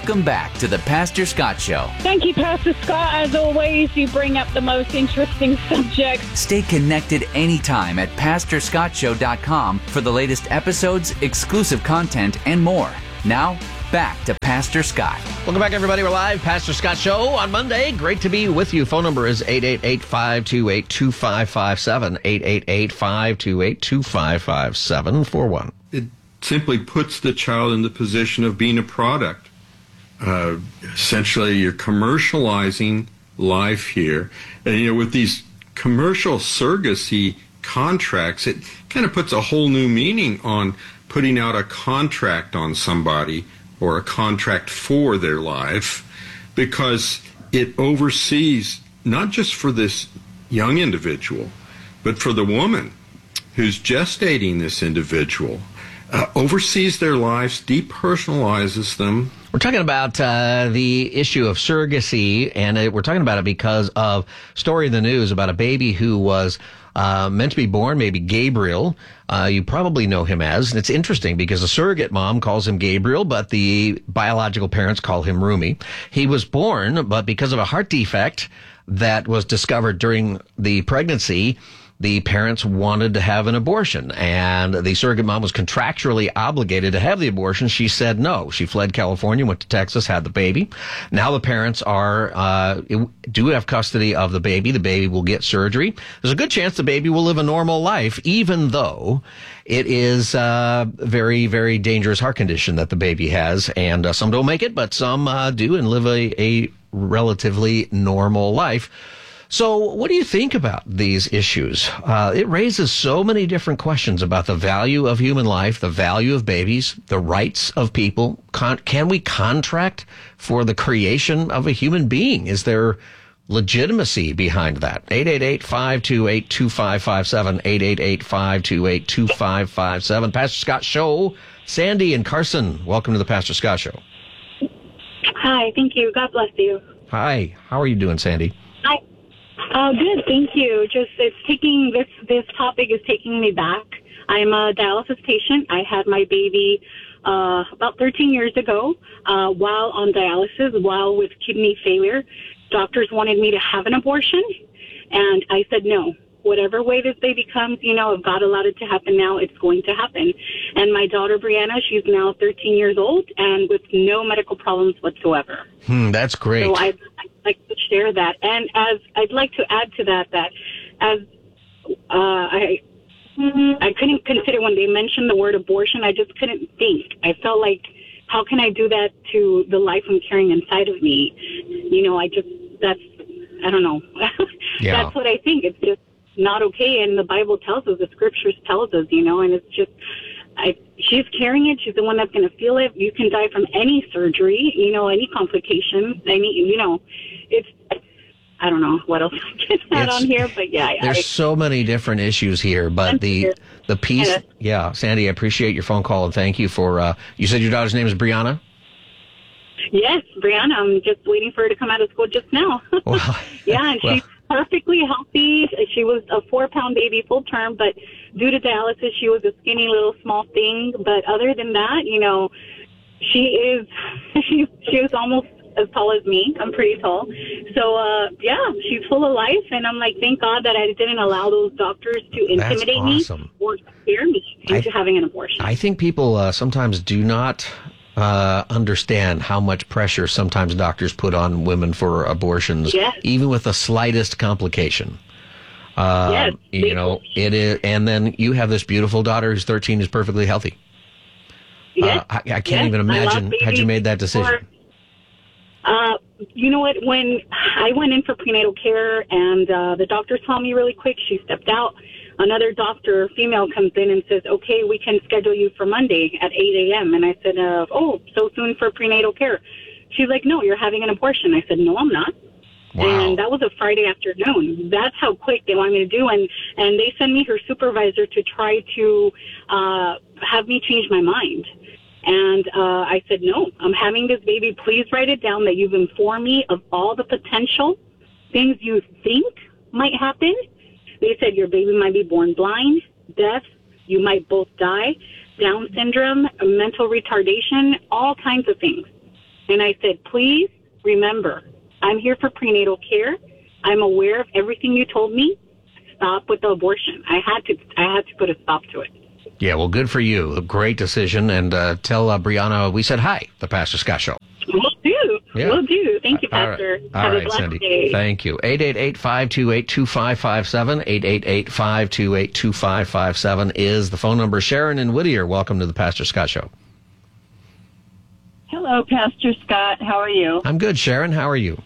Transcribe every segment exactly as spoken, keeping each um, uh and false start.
Welcome back to the Pastor Scott Show. Thank you, Pastor Scott. As always, you bring up the most interesting subjects. Stay connected anytime at pastor scott show dot com for the latest episodes, exclusive content, and more. Now, back to Pastor Scott. Welcome back, everybody. We're live. Pastor Scott Show on Monday. Great to be with you. Phone number is eight eight eight, five two eight, two five five seven, eight eight eight, five two eight, two five five seven four one. It simply puts the child in the position of being a product. Uh, essentially, you're commercializing life here. And, you know, with these commercial surrogacy contracts, it kind of puts a whole new meaning on putting out a contract on somebody or a contract for their life, because it oversees, not just for this young individual, but for the woman who's gestating this individual, uh, oversees their lives, depersonalizes them. We're talking about uh, the issue of surrogacy, and uh, we're talking about it because of story in the news about a baby who was uh, meant to be born, maybe Gabriel. Uh, you probably know him as, and it's interesting because the surrogate mom calls him Gabriel, but the biological parents call him Rumi. He was born, but because of a heart defect that was discovered during the pregnancy, the parents wanted to have an abortion, and the surrogate mom was contractually obligated to have the abortion. She said no. She fled California, went to Texas, had the baby. Now the parents are uh do have custody of the baby. The baby will get surgery. There's a good chance the baby will live a normal life, even though it is a very, very dangerous heart condition that the baby has, and uh, some don't make it, but some uh, do and live a, a relatively normal life. So what do you think about these issues? Uh, it raises so many different questions about the value of human life, the value of babies, the rights of people. Con- can we contract for the creation of a human being? Is there legitimacy behind that? eight eight eight, five two eight, two five five seven, eight eight eight, five two eight, two five five seven. Pastor Scott Show. Sandy and Carson, welcome to the Pastor Scott Show. Hi, thank you. God bless you. Hi, how are you doing, Sandy? Hi. Uh, good, thank you. Just it's taking this this topic is taking me back. I'm a dialysis patient. I had my baby uh, about thirteen years ago uh, while on dialysis, while with kidney failure. Doctors wanted me to have an abortion, and I said no. Whatever way this baby comes, you know, if God allowed it to happen now, it's going to happen. And my daughter, Brianna, she's now thirteen years old and with no medical problems whatsoever. Hmm, that's great. So I'd, I'd like to share that. And as I'd like to add to that, that as uh, I, I couldn't consider when they mentioned the word abortion, I just couldn't think. I felt like, how can I do that to the life I'm carrying inside of me? You know, I just, that's, I don't know. Yeah. That's what I think. It's just not okay, and the Bible tells us, the scriptures tells us, you know, and it's just, I, she's carrying it, she's the one that's going to feel it. You can die from any surgery, you know, any complications, any, you know, it's, I don't know what else I can add It's- on here, but yeah. There's I, so many different issues here, but the the piece, Yeah. yeah, Sandy, I appreciate your phone call, and thank you for, uh, you said your daughter's name is Brianna? Yes, Brianna, I'm just waiting for her to come out of school just now. Well, yeah, and well. she's perfectly healthy. She was a four-pound baby full term, but due to dialysis, she was a skinny little small thing. But other than that, you know, she is, she, she was almost as tall as me. I'm pretty tall. So, uh, yeah, she's full of life. And I'm like, thank God that I didn't allow those doctors to intimidate awesome. me or scare me into I- having an abortion. I think people uh, sometimes do not uh, understand how much pressure sometimes doctors put on women for abortions, Yes. even with the slightest complication. Uh, Yes, you they- know, it is, and then you have this beautiful daughter who's thirteen, who's perfectly healthy. Yes, Uh, I, I can't yes, even I love imagine had you babies made that decision. before. Uh, you know what? When I went in for prenatal care and uh, the doctor saw me really quick, she stepped out. Another doctor, female, comes in and says, okay, we can schedule you for Monday at eight a.m. And I said, uh, oh, so soon for prenatal care. She's like, no, you're having an abortion. I said, no, I'm not. Wow. And that was a Friday afternoon. That's how quick they want me to do. And, and they send me her supervisor to try to uh, have me change my mind. And uh, I said, no, I'm having this baby. Please write it down that you've informed me of all the potential things you think might happen. They said your baby might be born blind, deaf, you might both die, Down syndrome, mental retardation, all kinds of things. And I said, please remember, I'm here for prenatal care. I'm aware of everything you told me. Stop with the abortion. I had to, I had to put a stop to it. Yeah, well, good for you. A great decision. And uh, tell uh, Brianna we said hi, the Pastor Scott Show. Will do. Yeah. Will do. Thank you, All Pastor. right, All Have right a blessed Cindy. day. Thank you. eight eight eight, five two eight, two five five seven. eight eight eight, five two eight, two five five seven is the phone number. Sharon in Whittier, welcome to the Pastor Scott Show. Hello, Pastor Scott. How are you? I'm good, Sharon. How are you?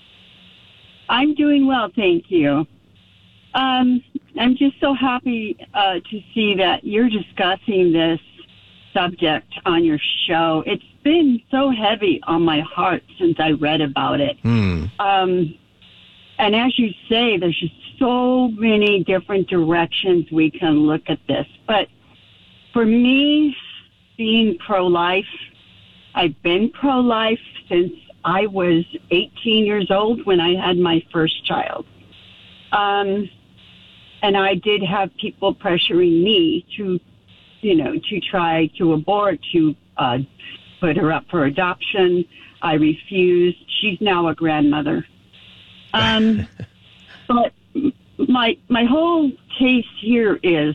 I'm doing well, thank you. Um, I'm just so happy uh, to see that you're discussing this subject on your show. It's been so heavy on my heart since I read about it. Hmm. Um, and as you say, there's just so many different directions we can look at this. But for me, being pro-life, I've been pro-life since I was eighteen years old when I had my first child. Um, and I did have people pressuring me to, you know, to try to abort, to uh, put her up for adoption. I refused. She's now a grandmother. Um, but my my whole case here is,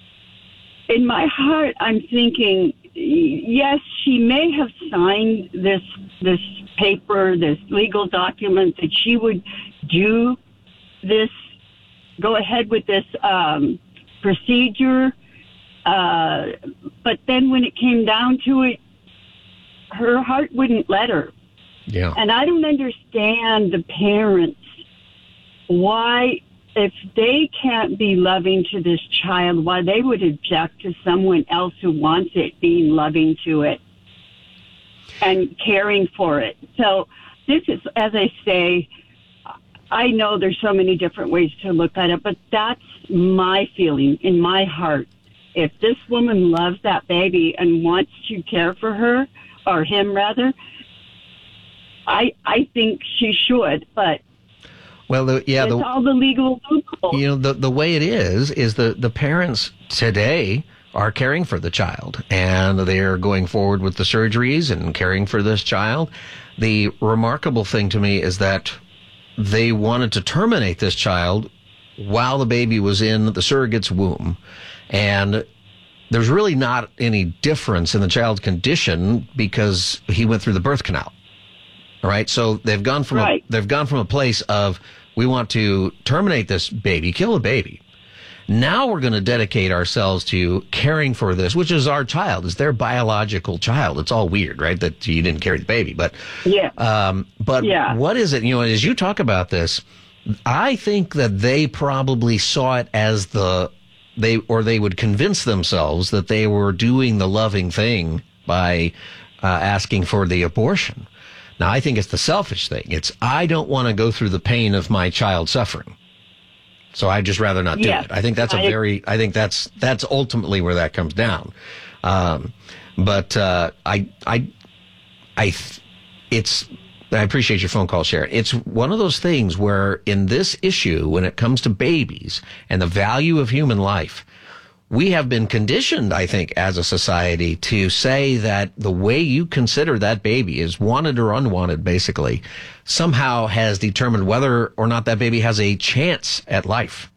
in my heart, I'm thinking, yes, she may have signed this this paper, this legal document that she would do this, go ahead with this um, procedure. Uh, but then when it came down to it, her heart wouldn't let her. Yeah. And I don't understand the parents, why, if they can't be loving to this child, why they would object to someone else who wants it being loving to it and caring for it. So this is, as I say, I know there's so many different ways to look at it, but that's my feeling in my heart. If this woman loves that baby and wants to care for her, or him rather, I I think she should, but well, the, yeah, it's the, all the legal loopholes. you know, the the way it is is the the parents today are caring for the child, and they're going forward with the surgeries and caring for this child. The remarkable thing to me is that they wanted to terminate this child while the baby was in the surrogate's womb, and there's really not any difference in the child's condition because he went through the birth canal. All right, so they've gone from Right. a, they've gone from a place of we want to terminate this baby, kill the baby. Now we're going to dedicate ourselves to caring for this, which is our child, is their biological child. It's all weird, right? That you didn't carry the baby, but Yeah. um, but Yeah. what is it? You know, as you talk about this, I think that they probably saw it as the they or they would convince themselves that they were doing the loving thing by uh, asking for the abortion. Now, I think it's the selfish thing. It's, I don't want to go through the pain of my child suffering. So I'd just rather not do Yes. it. I think that's a I- very, I think that's, that's ultimately where that comes down. Um, but, uh, I, I, I, th- it's, I appreciate your phone call, Sharon. It's one of those things where in this issue, when it comes to babies and the value of human life, we have been conditioned, I think, as a society to say that the way you consider that baby is wanted or unwanted, basically, somehow has determined whether or not that baby has a chance at life.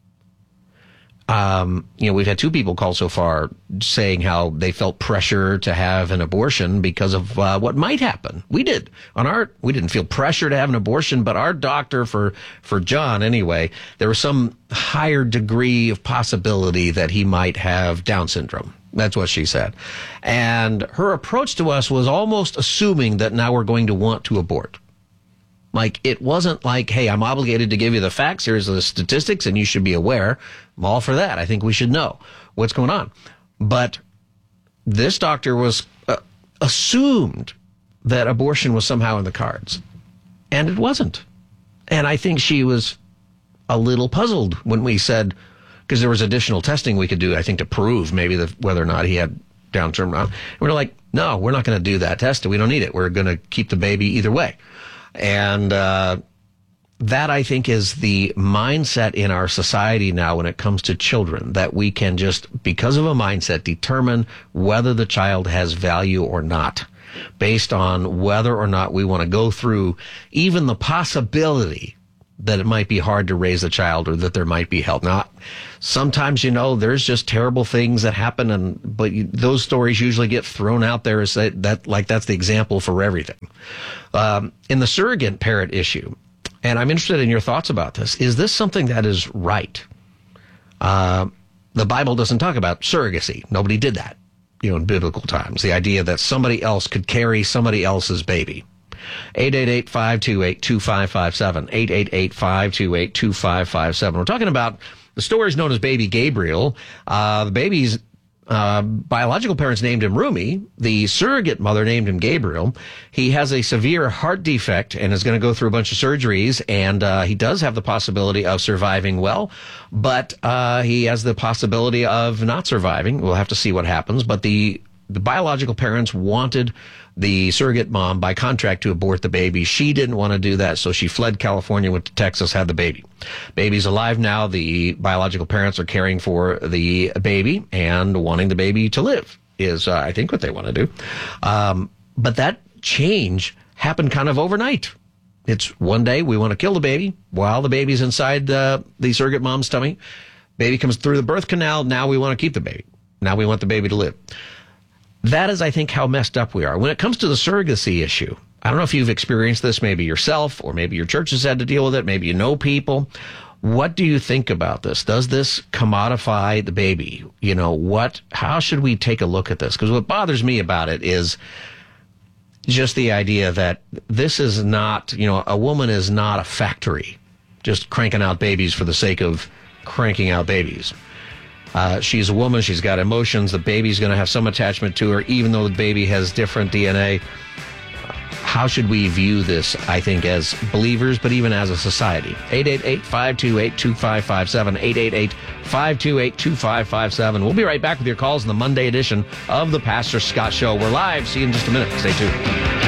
Um, you know, we've had two people call so far saying how they felt pressure to have an abortion because of uh, what might happen. We did on our, we didn't feel pressure to have an abortion, but our doctor for, for John anyway, there was some higher degree of possibility that he might have Down syndrome. That's what she said. And her approach to us was almost assuming that now we're going to want to abort. Like, it wasn't like, hey, I'm obligated to give you the facts. Here's the statistics, and you should be aware. I'm all for that. I think we should know what's going on. But this doctor was uh, assumed that abortion was somehow in the cards. And it wasn't. And I think she was a little puzzled when we said, because there was additional testing we could do, I think, to prove maybe the, whether or not he had Down syndrome. And we're like, no, we're not going to do that test. We don't need it. We're going to keep the baby either way. And uh, that, I think, is the mindset in our society now when it comes to children, that we can just, because of a mindset, determine whether the child has value or not. based on whether or not we want to go through even the possibility that it might be hard to raise a child or that there might be help. Now, sometimes, you know, there's just terrible things that happen, and but you, those stories usually get thrown out there as that, that like that's the example for everything. Um, in the surrogate parent issue, and I'm interested in your thoughts about this, is this something that is right? Uh, the Bible doesn't talk about surrogacy. Nobody did that, you know, in biblical times. The idea that somebody else could carry somebody else's baby. eight eight eight, five two eight, two five five seven. eight eight eight, five two eight, two five five seven. We're talking about the story is known as Baby Gabriel. Uh, the baby's uh, biological parents named him Rumi. The surrogate mother named him Gabriel. He has a severe heart defect and is going to go through a bunch of surgeries, and uh, he does have the possibility of surviving well, but uh, he has the possibility of not surviving. We'll have to see what happens, but the The biological parents wanted the surrogate mom by contract to abort the baby. She didn't want to do that, so she fled California, went to Texas, had the baby. Baby's alive now. The biological parents are caring for the baby and wanting the baby to live is, uh, I think, what they want to do. Um, but that change happened kind of overnight. It's one day we want to kill the baby while the baby's inside uh, the surrogate mom's tummy. Baby comes through the birth canal. Now we want to keep the baby. Now we want the baby to live. That is, I think, how messed up we are. When it comes to the surrogacy issue, I don't know if you've experienced this, maybe yourself, or maybe your church has had to deal with it, maybe you know people. What do you think about this? Does this commodify the baby? You know, what? How should we take a look at this? Because what bothers me about it is just the idea that this is not, you know, a woman is not a factory just cranking out babies for the sake of cranking out babies. Uh, she's a woman. She's got emotions. The baby's going to have some attachment to her, even though the baby has different D N A. How should we view this, I think, as believers, but even as a society? eight eight eight, five two eight, two five five seven, eight eight eight, five two eight, two five five seven. We'll be right back with your calls in the Monday edition of the Pastor Scott Show. We're live. See you in just a minute. Stay tuned.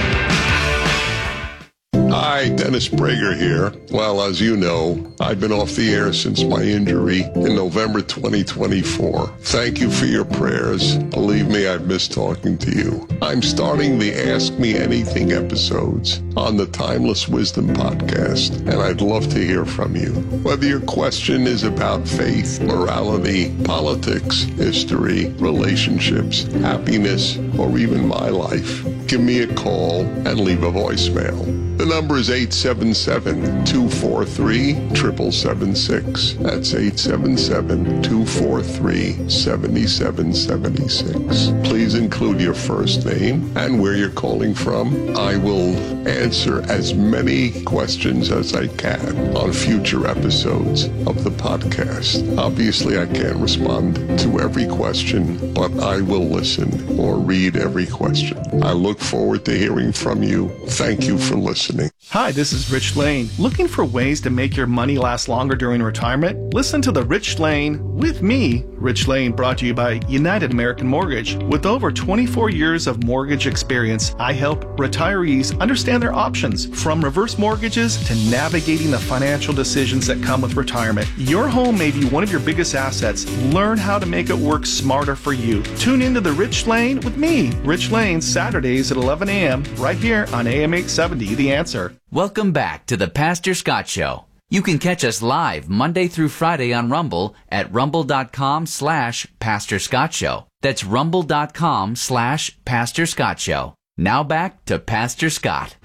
Hi, Dennis Prager here. Well, as you know, I've been off the air since my injury in November twenty twenty-four. Thank you for your prayers. Believe me, I've missed talking to you. I'm starting the Ask Me Anything episodes on the Timeless Wisdom podcast, and I'd love to hear from you. Whether your question is about faith, morality, politics, history, relationships, happiness, or even my life, give me a call and leave a voicemail. The number is eight seven seven, two four three, seven seven seven six. That's eight seven seven, two four three, seven seven seven six. Please include your first name and where you're calling from. I will answer as many questions as I can on future episodes of the podcast. Obviously, I can't respond to every question, but I will listen or read every question. I look forward to hearing from you. Thank you for listening. Hi, this is Rich Lane. Looking for ways to make your money last longer during retirement? Listen to The Rich Lane with me, Rich Lane, brought to you by United American Mortgage. With over twenty-four years of mortgage experience, I help retirees understand their options, from reverse mortgages to navigating the financial decisions that come with retirement. Your home may be one of your biggest assets. Learn how to make it work smarter for you. Tune into The Rich Lane with me, Rich Lane, Saturdays at eleven a.m. right here on A M eight seventy, The Answer. Welcome back to the Pastor Scott Show. You can catch us live Monday through Friday on Rumble at rumble.com slash Pastor Scott Show. That's rumble.com slash Pastor Scott Show. Now back to Pastor Scott.